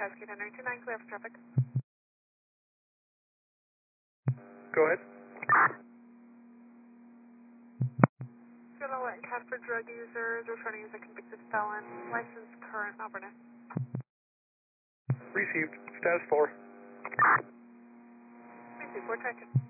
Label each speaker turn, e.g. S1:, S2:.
S1: Cascade 929, clear for traffic.
S2: Go ahead.
S1: Silhouette cat for drug users, returning as a convicted felon, license current, Auburn.
S2: Received. Status 4.
S1: Received, 4 tracking.